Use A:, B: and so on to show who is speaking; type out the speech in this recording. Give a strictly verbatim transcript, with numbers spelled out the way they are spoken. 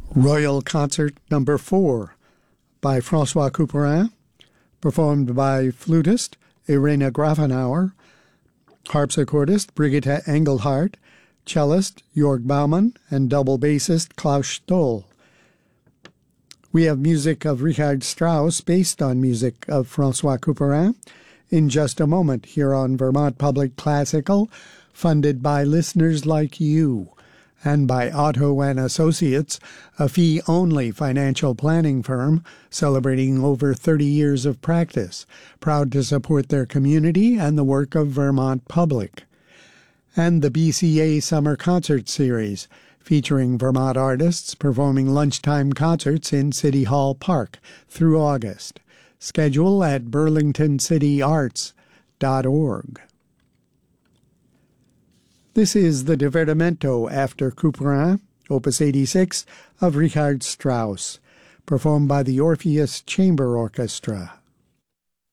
A: Royal Concert Number four by François Couperin, performed by flutist Irena Grafenauer, harpsichordist Brigitte Engelhardt, cellist Jörg Baumann, and double bassist Klaus Stoll. We have music of Richard Strauss based on music of François Couperin in just a moment here on Vermont Public Classical, funded by listeners like you, and by Otto and Associates, a fee-only financial planning firm celebrating over thirty years of practice, proud to support their community and the work of Vermont Public. And the B C A Summer Concert Series, featuring Vermont artists performing lunchtime concerts in City Hall Park through August. Schedule at burlington city arts dot org. This is the Divertimento after Couperin, Opus eighty-six, of Richard Strauss, performed by the Orpheus Chamber Orchestra.